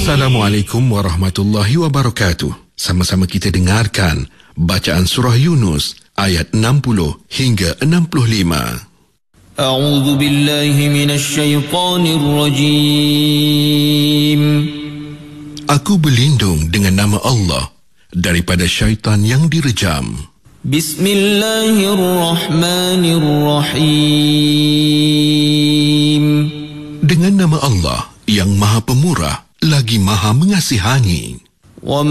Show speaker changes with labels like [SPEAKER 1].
[SPEAKER 1] Assalamualaikum warahmatullahi wabarakatuh. Sama-sama kita dengarkan bacaan surah Yunus ayat 60 hingga 65.
[SPEAKER 2] A'udzu billahi minasy syaithanir rajim.
[SPEAKER 1] Aku berlindung dengan nama Allah daripada syaitan yang direjam.
[SPEAKER 2] Bismillahirrahmanirrahim.
[SPEAKER 1] Dengan nama Allah yang Maha Pemurah lagi Maha Mengasihani.